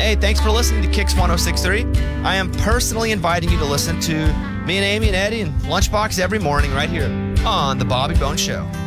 Hey, thanks for listening to Kicks 106.3. I am personally inviting you to listen to me and Amy and Eddie and Lunchbox every morning right here on The Bobby Bones Show.